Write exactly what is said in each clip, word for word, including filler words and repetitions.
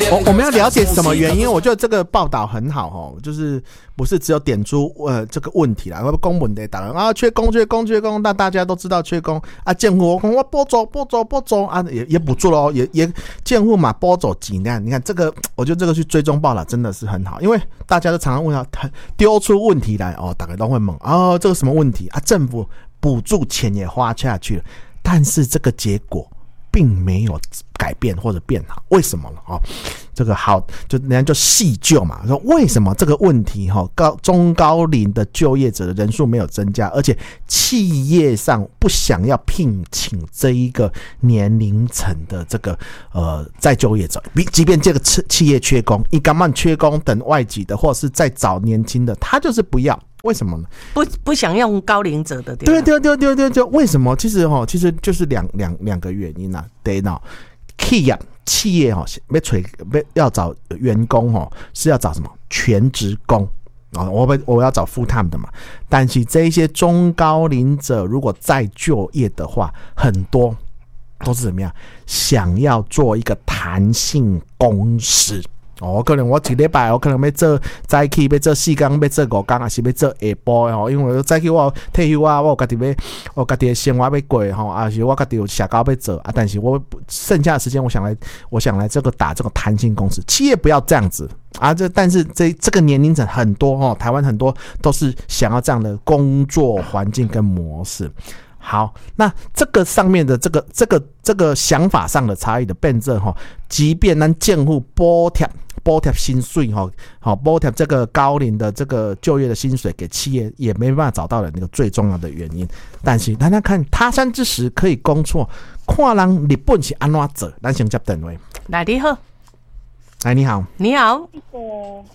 我我们要了解什么原因？我觉得这个报道很好哦，就是不是只有点出呃这个问题啦，公文的打人啊，缺工缺工缺工，那大家都知道缺工啊，政府我我拨走拨走拨走啊，也也补助了哦，也也政府嘛拨走几年，你看这个，我觉得这个去追踪报道真的是很好，因为大家都常常问他丢出问题来哦，大家都会问哦，这个什么问题啊？政府补助钱也花下去了，但是这个结果并没有改变或者变好，为什么呢？哦，这个好，就人家就细究嘛，说为什么这个问题哈，高中高龄的就业者的人数没有增加，而且企业上不想要聘请这一个年龄层的这个呃再就业者，即便这个企业缺工，一干慢缺工等外籍的，或是再找年轻的，他就是不要。为什么呢？ 不不想用高龄者的， 对对对对对对，为什么？其实哈，其实就是两两两个原因啊。第一呢，企业企业哈，要找要找员工哈，是要找什么全职工啊？我我要找 full time 的嘛。但是这一些中高龄者如果再就业的话，很多都是怎么样？想要做一个弹性工时。哦，可能我一礼拜我可能要做早起，要做四天，要做五天，还是要做下晡哦？因为早起我退休啊，我有家己要，我家己的生活要过吼，啊是我家己有社交要做啊，但是我剩下的时间，我想来，我想来这个打这个弹性公司，企业不要这样子啊！这但是这这个年龄层很多哦，台湾很多都是想要这样的工作环境跟模式。好，那这个上面的这个这个这个想法上的差异的辩证哈，即便咱政府补贴补贴薪水哈，好补贴这个高龄的这个就业的薪水给企业，也没办法找到的那个最重要的原因。但是大家看他山之石可以攻错，看人日本是安怎做，咱先接电话。 来，你好， 来你好， 你好， 那个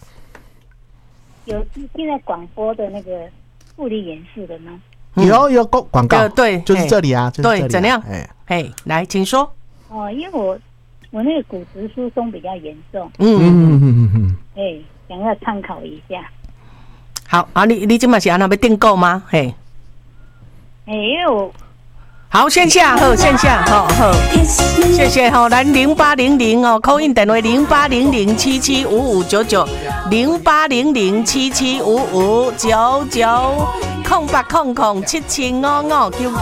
有现在广播的那个护理演示的吗？ 有有广告、呃， 对， 就是这里啊，就是这里、啊、 对，怎样？哎，哎，来，请说。 哦，因为我我那个骨质疏松比较严重， 嗯嗯嗯嗯， 哎，想要参考一下。 好啊，你你今嘛是安那要订购吗？嘿， 哎，因为我好线下好线下好好，谢谢哈，来零八零零哦 ，call in 电话零八零零七七五五九九零八零零七七五五九九。空八空空七七五五九